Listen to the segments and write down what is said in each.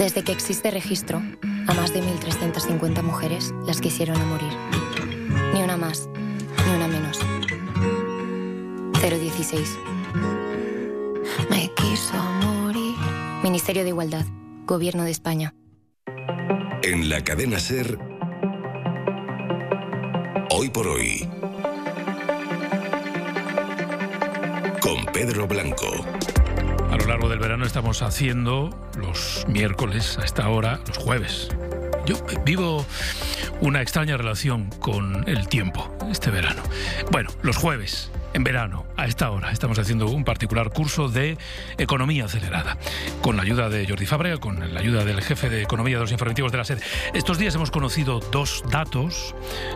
Desde que existe registro, a más de 1.350 mujeres las quisieron a morir. Ni una más, ni una menos. 016. Me quiso morir. Ministerio de Igualdad, Gobierno de España. En la cadena SER, Hoy por Hoy, con Pedro Blanco. A lo largo del verano estamos haciendo los miércoles a esta hora, los jueves. Yo vivo una extraña relación con el tiempo este verano. Bueno, los jueves, en verano, a esta hora, estamos haciendo un particular curso de economía acelerada, con la ayuda de Jordi Fábrega, con la ayuda del jefe de economía de los informativos de la SER. Estos días hemos conocido dos datos,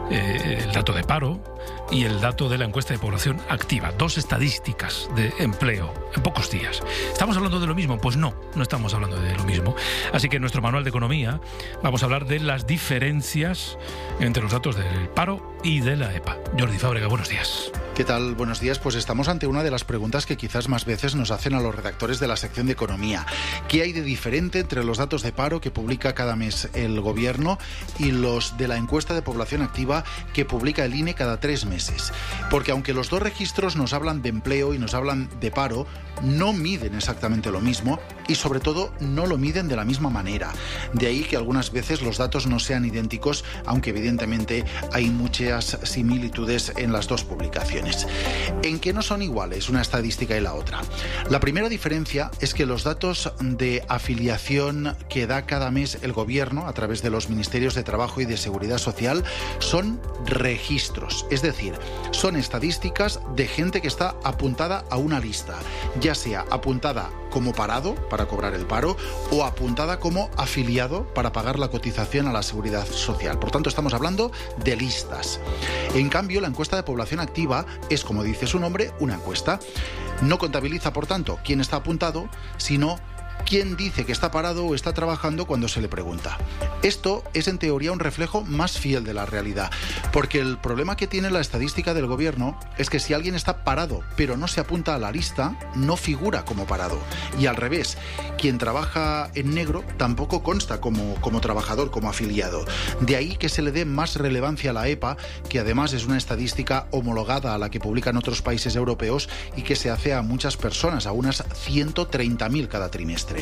el dato de paro y el dato de la encuesta de población activa, dos estadísticas de empleo en pocos días. ¿Estamos hablando de lo mismo? Pues no estamos hablando de lo mismo. Así que en nuestro manual de economía vamos a hablar de las diferencias entre los datos del paro y de la EPA. Jordi Fábrega, buenos días. ¿Qué tal? Buenos días. Pues estamos ante una de las preguntas que quizás más veces nos hacen a los redactores de la sección de economía. ¿Qué hay de diferente entre los datos de paro que publica cada mes el gobierno y los de la encuesta de población activa que publica el INE cada 3 meses? Porque aunque los dos registros nos hablan de empleo y nos hablan de paro, no miden exactamente lo mismo y sobre todo no lo miden de la misma manera. De ahí que algunas veces los datos no sean idénticos, aunque evidentemente hay muchas similitudes en las dos publicaciones. ¿En qué no son iguales una estadística y la otra? La primera diferencia es que los datos de afiliación que da cada mes el gobierno a través de los ministerios de Trabajo y de Seguridad Social son registros, es decir, son estadísticas de gente que está apuntada a una lista, ya sea apuntada como parado para cobrar el paro o apuntada como afiliado para pagar la cotización a la Seguridad Social. Por tanto, estamos hablando de listas. En cambio, la encuesta de población activa es, como dice su nombre, una encuesta. No contabiliza, por tanto, quién está apuntado, sino quién dice que está parado o está trabajando cuando se le pregunta. Esto es en teoría un reflejo más fiel de la realidad, porque el problema que tiene la estadística del gobierno es que si alguien está parado pero no se apunta a la lista, no figura como parado. Y al revés, quien trabaja en negro tampoco consta como trabajador, como afiliado. De ahí que se le dé más relevancia a la EPA, que además es una estadística homologada a la que publican otros países europeos y que se hace a muchas personas, a unas 130.000 cada trimestre.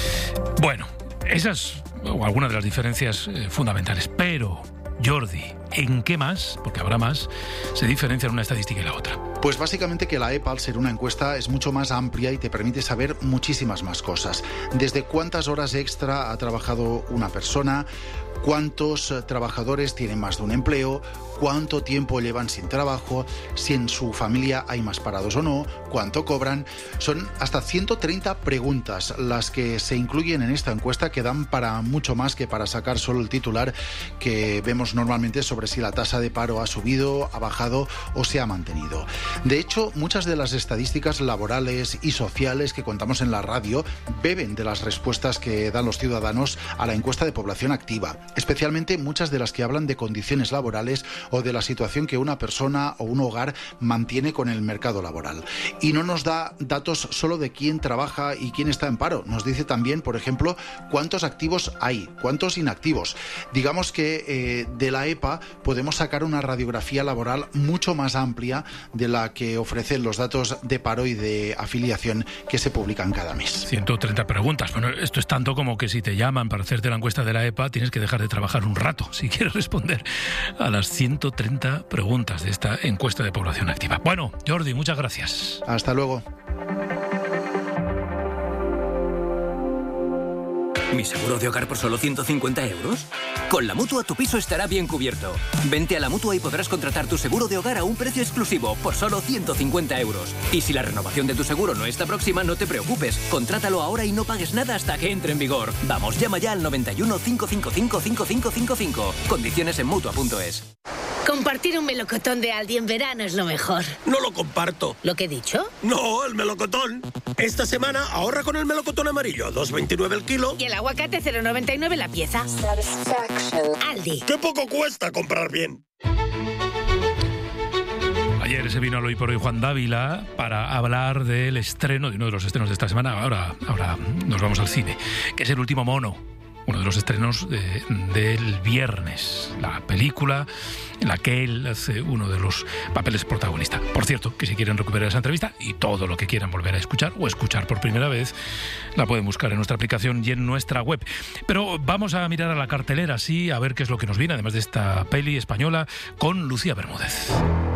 Bueno, esas o algunas de las diferencias fundamentales, pero Jordi, ¿en qué más, porque habrá más, se diferencian una estadística y la otra? Pues básicamente que la EPA, al ser una encuesta, es mucho más amplia y te permite saber muchísimas más cosas. Desde cuántas horas extra ha trabajado una persona, cuántos trabajadores tienen más de un empleo, cuánto tiempo llevan sin trabajo, si en su familia hay más parados o no, cuánto cobran. Son hasta 130 preguntas las que se incluyen en esta encuesta, que dan para mucho más que para sacar solo el titular que vemos normalmente sobre si la tasa de paro ha subido, ha bajado o se ha mantenido. De hecho, muchas de las estadísticas laborales y sociales que contamos en la radio beben de las respuestas que dan los ciudadanos a la encuesta de población activa, especialmente muchas de las que hablan de condiciones laborales o de la situación que una persona o un hogar mantiene con el mercado laboral. Y no nos da datos solo de quién trabaja y quién está en paro, nos dice también, por ejemplo, cuántos activos hay, cuántos inactivos. Digamos que de la EPA podemos sacar una radiografía laboral mucho más amplia de la que ofrecen los datos de paro y de afiliación que se publican cada mes. 130 preguntas. Bueno, esto es tanto como que si te llaman para hacerte la encuesta de la EPA, tienes que dejar de trabajar un rato si quieres responder a las 130 preguntas de esta encuesta de población activa. Bueno, Jordi, muchas gracias. Hasta luego. ¿Mi seguro de hogar por solo 150 euros? Con la Mutua tu piso estará bien cubierto. Vente a la Mutua y podrás contratar tu seguro de hogar a un precio exclusivo por solo 150 euros. Y si la renovación de tu seguro no está próxima, no te preocupes. Contrátalo ahora y no pagues nada hasta que entre en vigor. Vamos, llama ya al 91 555 5555. Condiciones en Mutua.es. Compartir un melocotón de Aldi en verano es lo mejor. No lo comparto. ¿Lo que he dicho? No, el melocotón. Esta semana ahorra con el melocotón amarillo, 2,29 el kilo. Y el aguacate 0,99 la pieza. Aldi. ¡Qué poco cuesta comprar bien! Ayer Ayer se vino al Hoy por Hoy Juan Dávila para hablar del estreno, de uno de los estrenos de esta semana. Ahora nos vamos al cine, que es El último mono, uno de los estrenos del viernes. La película en la que él hace uno de los papeles protagonistas. Por cierto, que si quieren recuperar esa entrevista y todo lo que quieran volver a escuchar o escuchar por primera vez, la pueden buscar en nuestra aplicación y en nuestra web. Pero vamos a mirar a la cartelera, sí, a ver qué es lo que nos viene, además de esta peli española, con Lucía Bermúdez.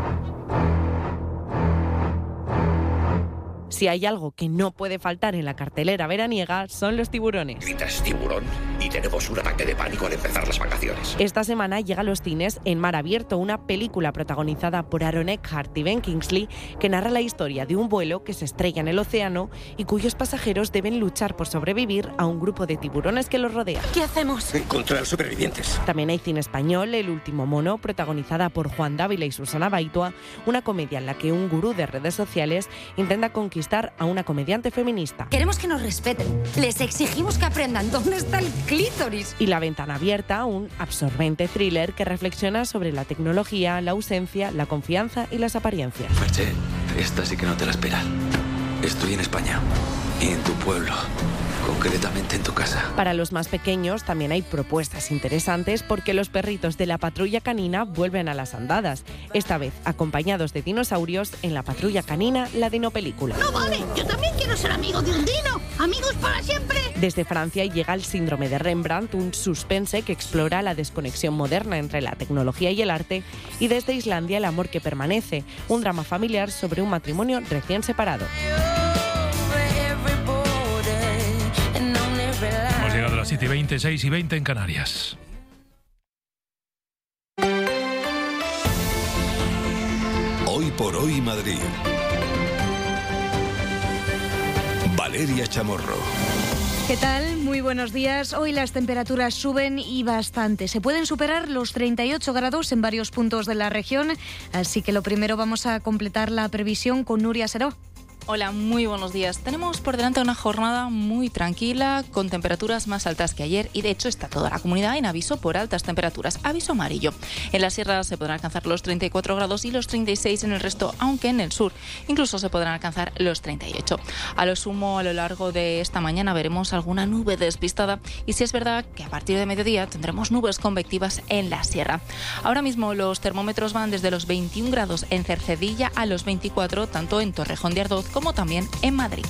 Si hay algo que no puede faltar en la cartelera veraniega, son los tiburones. Gritas tiburón y tenemos un ataque de pánico al empezar las vacaciones. Esta semana llega a los cines En mar abierto, una película protagonizada por Aaron Eckhart y Ben Kingsley, que narra la historia de un vuelo que se estrella en el océano y cuyos pasajeros deben luchar por sobrevivir a un grupo de tiburones que los rodea. ¿Qué hacemos? Encontrar supervivientes. También hay cine español, El último mono, protagonizada por Juan Dávila y Susana Baitua, una comedia en la que un gurú de redes sociales intenta conquistar a una comediante feminista. Queremos que nos respeten. Les exigimos que aprendan dónde está el clítoris. Y La ventana abierta, un absorbente thriller que reflexiona sobre la tecnología, la ausencia, la confianza y las apariencias. Merche, esta sí que no te la esperas. Estoy en España y en tu pueblo, concretamente en tu casa. Para los más pequeños también hay propuestas interesantes porque los perritos de la patrulla canina vuelven a las andadas, esta vez acompañados de dinosaurios en La patrulla canina, la dinopelícula. No vale, yo también quiero ser amigo de un dino. Amigos para siempre. Desde Francia llega El síndrome de Rembrandt, un suspense que explora la desconexión moderna entre la tecnología y el arte, y desde Islandia El amor que permanece, un drama familiar sobre un matrimonio recién separado. Hemos llegado a las 7:20, 6:20 en Canarias. Hoy por Hoy Madrid. Valeria Chamorro. ¿Qué tal? Muy buenos días. Hoy las temperaturas suben y bastante. Se pueden superar los 38 grados en varios puntos de la región, así que lo primero vamos a completar la previsión con Nuria Seró. Hola, muy buenos días. Tenemos por delante una jornada muy tranquila, con temperaturas más altas que ayer y de hecho está toda la comunidad en aviso por altas temperaturas, aviso amarillo. En la sierra se podrán alcanzar los 34 grados y los 36 en el resto, aunque en el sur incluso se podrán alcanzar los 38. A lo sumo, a lo largo de esta mañana veremos alguna nube despistada y sí es verdad que a partir de mediodía tendremos nubes convectivas en la sierra. Ahora mismo los termómetros van desde los 21 grados en Cercedilla a los 24, tanto en Torrejón de Ardoz como también en Madrid.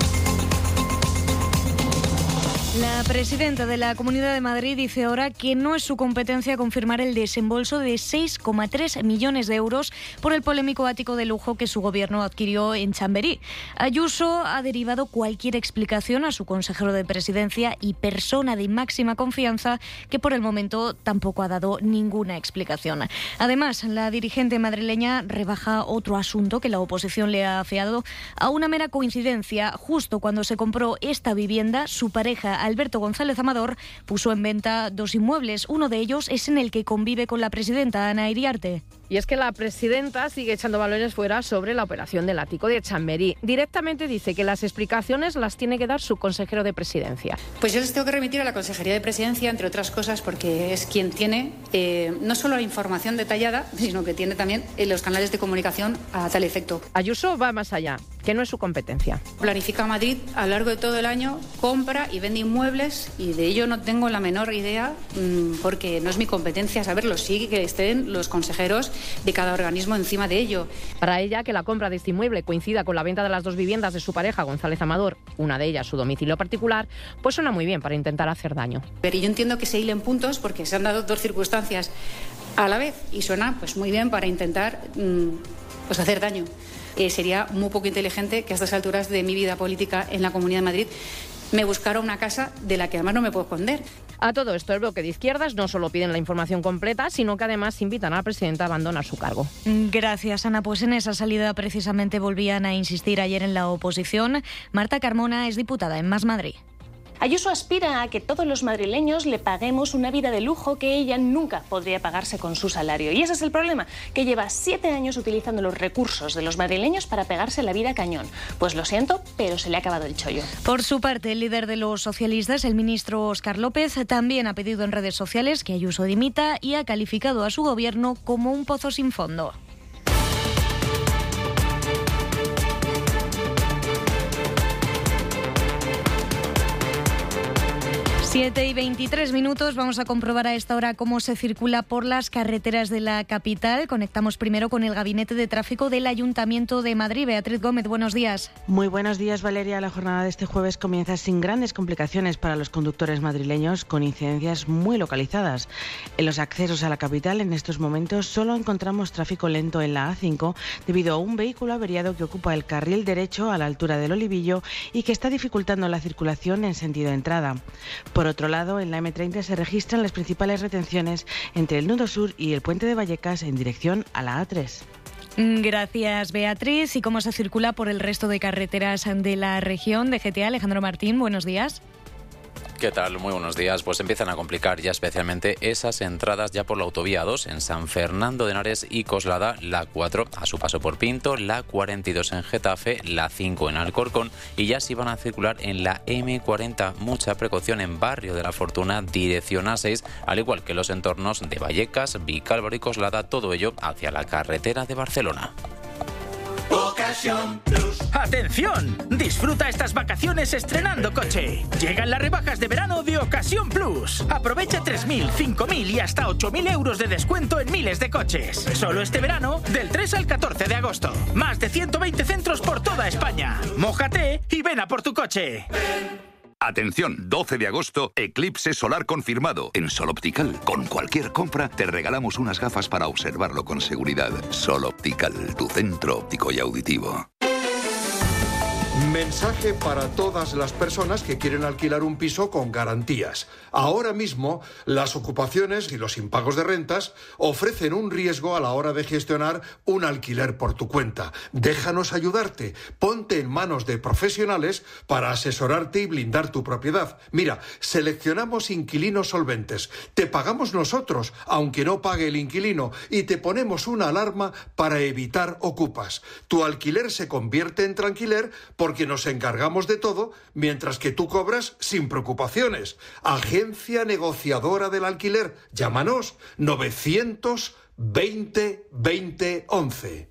La presidenta de la Comunidad de Madrid dice ahora que no es su competencia confirmar el desembolso de 6,3 millones de euros por el polémico ático de lujo que su gobierno adquirió en Chamberí. Ayuso ha derivado cualquier explicación a su consejero de presidencia y persona de máxima confianza, que por el momento tampoco ha dado ninguna explicación. Además, la dirigente madrileña rebaja otro asunto que la oposición le ha afeado a una mera coincidencia. Justo cuando se compró esta vivienda, su pareja Alberto González Amador puso en venta 2 inmuebles. Uno de ellos es en el que convive con la presidenta Ana Iriarte. Y es que la presidenta sigue echando balones fuera sobre la operación del ático de Chamberí. Directamente dice que las explicaciones las tiene que dar su consejero de presidencia. Pues yo les tengo que remitir a la Consejería de Presidencia, entre otras cosas, porque es quien tiene no solo la información detallada, sino que tiene también los canales de comunicación a tal efecto. Ayuso va más allá, que no es su competencia. Planifica Madrid a lo largo de todo el año, compra y vende inmuebles, y de ello no tengo la menor idea, porque no es mi competencia saberlo. Sí que estén los consejeros de cada organismo encima de ello. Para ella, que la compra de este inmueble coincida con la venta de las 2 viviendas de su pareja González Amador, una de ellas su domicilio particular, pues suena muy bien para intentar hacer daño. Pero yo entiendo que se hilen puntos porque se han dado 2 circunstancias a la vez y suena pues muy bien para intentar pues hacer daño. Sería muy poco inteligente que a estas alturas de mi vida política en la Comunidad de Madrid me buscara una casa de la que además no me puedo esconder. A todo esto, el bloque de izquierdas no solo piden la información completa, sino que además invitan a la presidenta a abandonar su cargo. Gracias, Ana. Pues en esa salida precisamente volvían a insistir ayer en la oposición. Marta Carmona es diputada en Más Madrid. Ayuso aspira a que todos los madrileños le paguemos una vida de lujo que ella nunca podría pagarse con su salario. Y ese es el problema, que lleva 7 años utilizando los recursos de los madrileños para pegarse la vida a cañón. Pues lo siento, pero se le ha acabado el chollo. Por su parte, el líder de los socialistas, el ministro Óscar López, también ha pedido en redes sociales que Ayuso dimita y ha calificado a su gobierno como un pozo sin fondo. 7:23, vamos a comprobar a esta hora cómo se circula por las carreteras de la capital. Conectamos primero con el Gabinete de Tráfico del Ayuntamiento de Madrid. Beatriz Gómez, buenos días. Muy buenos días, Valeria. La jornada de este jueves comienza sin grandes complicaciones para los conductores madrileños, con incidencias muy localizadas. En los accesos a la capital, en estos momentos, solo encontramos tráfico lento en la A5 debido a un vehículo averiado que ocupa el carril derecho a la altura del Olivillo y que está dificultando la circulación en sentido entrada. Por otro lado, en la M30 se registran las principales retenciones entre el nudo sur y el puente de Vallecas en dirección a la A3. Gracias, Beatriz. ¿Y cómo se circula por el resto de carreteras de la región? De GTA, Alejandro Martín, buenos días. ¿Qué tal? Muy buenos días. Pues empiezan a complicar ya especialmente esas entradas ya por la autovía 2 en San Fernando de Henares y Coslada, la 4 a su paso por Pinto, la 42 en Getafe, la 5 en Alcorcón y ya sí van a circular en la M40. Mucha precaución en Barrio de la Fortuna, dirección A6, al igual que los entornos de Vallecas, Vicálvaro y Coslada, todo ello hacia la carretera de Barcelona. Ocasión Plus. ¡Atención! Disfruta estas vacaciones estrenando coche. Llegan las rebajas de verano de Ocasión Plus. Aprovecha 3.000, 5.000 y hasta 8.000 euros de descuento en miles de coches. Solo este verano, del 3 al 14 de agosto. Más de 120 centros por toda España. Mójate y ven a por tu coche. Atención, 12 de agosto, eclipse solar confirmado. En Sol Optical, con cualquier compra, te regalamos unas gafas para observarlo con seguridad. Sol Optical, tu centro óptico y auditivo. Mensaje para todas las personas que quieren alquilar un piso con garantías. Ahora mismo, las ocupaciones y los impagos de rentas ofrecen un riesgo a la hora de gestionar un alquiler por tu cuenta. Déjanos ayudarte. Ponte en manos de profesionales para asesorarte y blindar tu propiedad. Mira, seleccionamos inquilinos solventes. Te pagamos nosotros, aunque no pague el inquilino, y te ponemos una alarma para evitar ocupas. Tu alquiler se convierte en tranquiler porque nos encargamos de todo, mientras que tú cobras sin preocupaciones. Agencia Negociadora del Alquiler. Llámanos 920 20 11.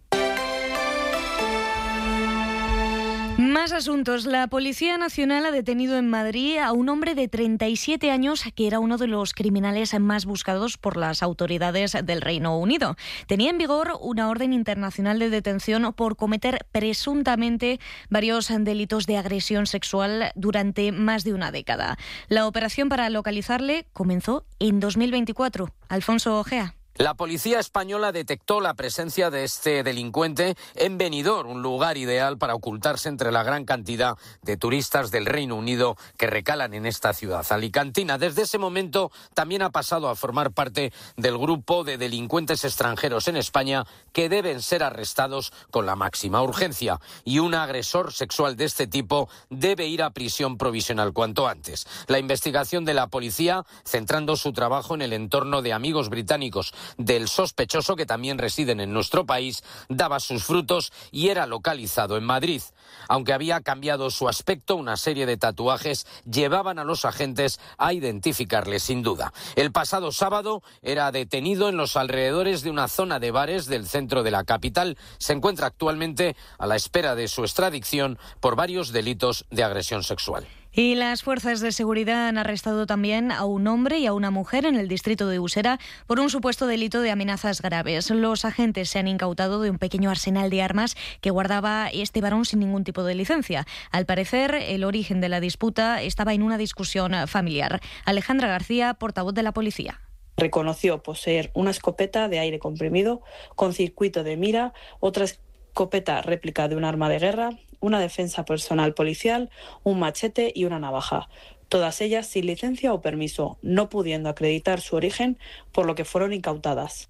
Más asuntos. La Policía Nacional ha detenido en Madrid a un hombre de 37 años que era uno de los criminales más buscados por las autoridades del Reino Unido. Tenía en vigor una orden internacional de detención por cometer presuntamente varios delitos de agresión sexual durante más de una década. La operación para localizarle comenzó en 2024. Alfonso Ojea. La policía española detectó la presencia de este delincuente en Benidorm, un lugar ideal para ocultarse entre la gran cantidad de turistas del Reino Unido que recalan en esta ciudad alicantina. Desde ese momento también ha pasado a formar parte del grupo de delincuentes extranjeros en España que deben ser arrestados con la máxima urgencia. Y un agresor sexual de este tipo debe ir a prisión provisional cuanto antes. La investigación de la policía, centrando su trabajo en el entorno de amigos británicos del sospechoso, que también residen en nuestro país, daba sus frutos y era localizado en Madrid. Aunque había cambiado su aspecto, una serie de tatuajes llevaban a los agentes a identificarle sin duda. El pasado sábado era detenido en los alrededores de una zona de bares del centro de la capital. Se encuentra actualmente a la espera de su extradición por varios delitos de agresión sexual. Y las fuerzas de seguridad han arrestado también a un hombre y a una mujer en el distrito de Usera por un supuesto delito de amenazas graves. Los agentes se han incautado de un pequeño arsenal de armas que guardaba este varón sin ningún tipo de licencia. Al parecer, el origen de la disputa estaba en una discusión familiar. Alejandra García, portavoz de la policía. Reconoció poseer una escopeta de aire comprimido con circuito de mira, otra escopeta réplica de un arma de guerra, una defensa personal policial, un machete y una navaja. Todas ellas sin licencia o permiso, no pudiendo acreditar su origen, por lo que fueron incautadas.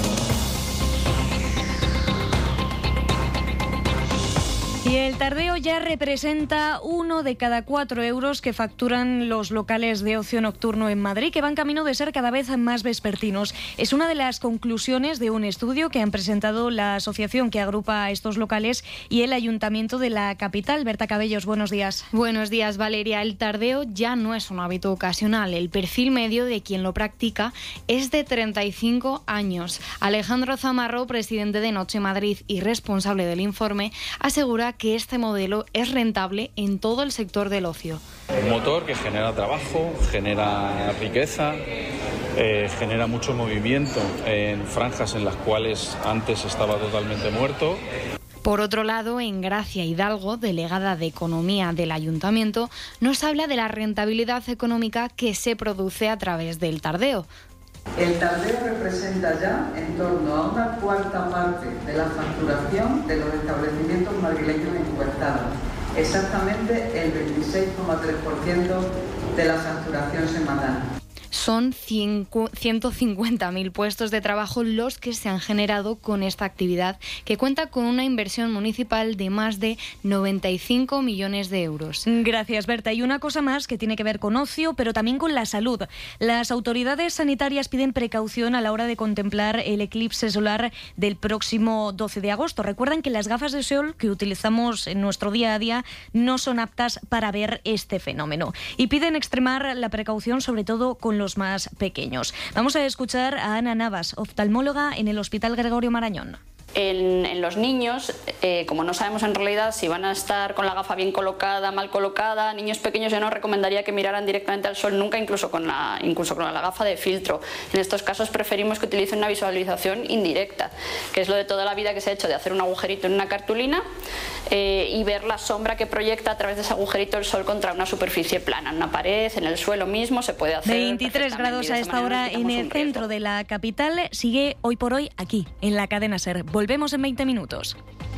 Y el tardeo ya representa 1 de cada 4 euros que facturan los locales de ocio nocturno en Madrid, que van camino de ser cada vez más vespertinos. Es una de las conclusiones de un estudio que han presentado la asociación que agrupa a estos locales y el Ayuntamiento de la capital. Berta Cabellos, buenos días. Buenos días, Valeria. El tardeo ya no es un hábito ocasional. El perfil medio de quien lo practica es de 35 años. Alejandro Zamarro, presidente de Noche Madrid y responsable del informe, asegura que este modelo es rentable en todo el sector del ocio. Un motor que genera trabajo, genera riqueza, genera mucho movimiento en franjas en las cuales antes estaba totalmente muerto. Por otro lado, en Gracia Hidalgo, delegada de Economía del Ayuntamiento, nos habla de la rentabilidad económica que se produce a través del tardeo. El tardeo representa ya en torno a una cuarta parte de la facturación de los establecimientos madrileños encuestados, exactamente el 26,3% de la facturación semanal. Son 150.000 puestos de trabajo los que se han generado con esta actividad, que cuenta con una inversión municipal de más de 95 millones de euros. Gracias, Berta. Y una cosa más que tiene que ver con ocio, pero también con la salud. Las autoridades sanitarias piden precaución a la hora de contemplar el eclipse solar del próximo 12 de agosto. Recuerden que las gafas de sol que utilizamos en nuestro día a día no son aptas para ver este fenómeno. Y piden extremar la precaución, sobre todo con los más pequeños. Vamos a escuchar a Ana Navas, oftalmóloga en el Hospital Gregorio Marañón. En los niños, como no sabemos en realidad si van a estar con la gafa bien colocada, mal colocada, niños pequeños yo no recomendaría que miraran directamente al sol nunca, incluso con la gafa de filtro. En estos casos preferimos que utilicen una visualización indirecta, que es lo de toda la vida que se ha hecho, de hacer un agujerito en una cartulina y ver la sombra que proyecta a través de ese agujerito el sol contra una superficie plana, en una pared, en el suelo mismo, se puede hacer. 23 grados a esta hora en el centro de la capital. Sigue Hoy por Hoy aquí, en la cadena SER. Volvemos en 20 minutos.